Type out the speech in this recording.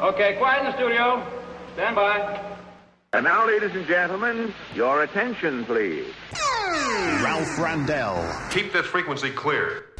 Okay, quiet in the studio. Stand by. And now, ladies and gentlemen, your attention, please. Ralph Randell. Keep this frequency clear.